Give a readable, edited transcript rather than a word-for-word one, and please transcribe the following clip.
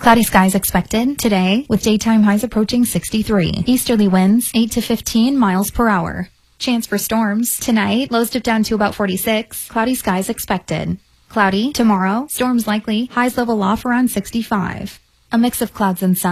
Cloudy skies expected today with daytime highs approaching 63. Easterly winds 8 to 15 miles per hour. Chance for storms tonight, lows dip down to about 46. Cloudy skies expected. Cloudy tomorrow, storms likely, highs level off around 65. A mix of clouds and sun.